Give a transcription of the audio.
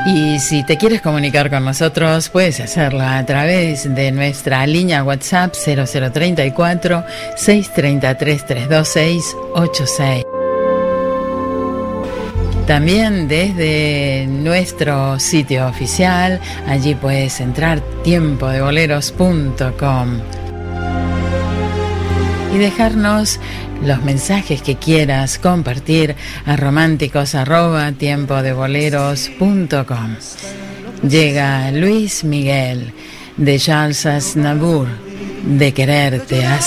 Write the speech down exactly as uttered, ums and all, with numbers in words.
Y si te quieres comunicar con nosotros, puedes hacerlo a través de nuestra línea WhatsApp cero cero treinta y cuatro, seiscientos treinta y tres, trescientos veintiséis, ochenta y seis. También desde nuestro sitio oficial, allí puedes entrar tiempo de boleros punto com y dejarnos los mensajes que quieras compartir a románticos arroba tiempo de boleros punto com. Llega Luis Miguel de Charles Aznavour, de quererte así.